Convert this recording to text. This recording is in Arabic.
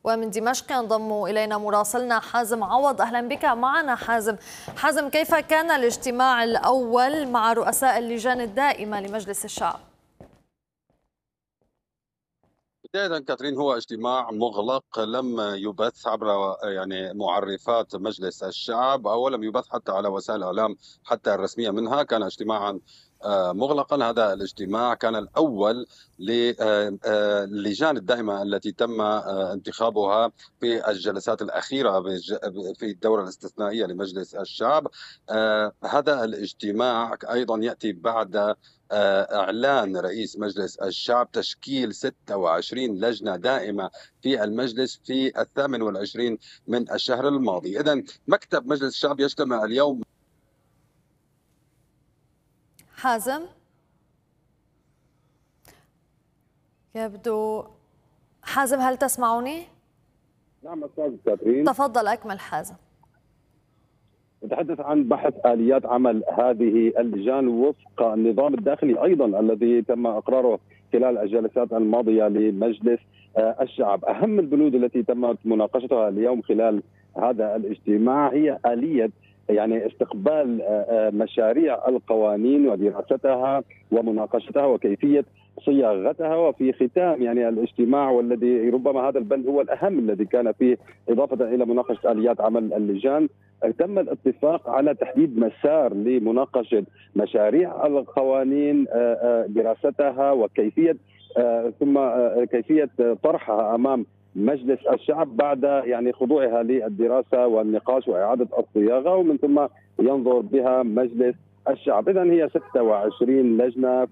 ومن دمشق ينضم إلينا مراسلنا حازم عوض. أهلا بك معنا حازم. حازم، كيف كان الاجتماع الأول مع رؤساء اللجان الدائمة لمجلس الشعب؟ بداية كاترين، هو اجتماع مغلق لم يبث عبر معرفات مجلس الشعب، أو لم يبث حتى على وسائل الإعلام حتى الرسمية منها. كان اجتماعا مغلقا. هذا الاجتماع كان الأول للجان الدائمة التي تم انتخابها في الجلسات الأخيرة في الدورة الاستثنائية لمجلس الشعب. هذا الاجتماع أيضا يأتي بعد إعلان رئيس مجلس الشعب تشكيل 26 لجنة دائمة في المجلس في 28 من الشهر الماضي. إذن مكتب مجلس الشعب يجتمع اليوم. حازم، يبدو حازم، هل تسمعني؟ نعم أستاذ كاترين. تفضل أكمل حازم. نتحدث عن بحث آليات عمل هذه اللجان وفق النظام الداخلي أيضا الذي تم إقراره خلال الجلسات الماضية لمجلس الشعب. أهم البنود التي تم مناقشتها اليوم خلال هذا الاجتماع هي آلية استقبال مشاريع القوانين ودراستها ومناقشتها وكيفية صياغتها. وفي ختام الاجتماع، والذي ربما هذا البند هو الأهم الذي كان فيه إضافة إلى مناقشة آليات عمل اللجان، تم الاتفاق على تحديد مسار لمناقشة مشاريع القوانين، دراستها وكيفية ثم كيفية طرحها أمام مجلس الشعب بعد خضوعها للدراسة والنقاش وإعادة الصياغة، ومن ثم ينظر بها مجلس الشعب. إذن هي 26 لجنة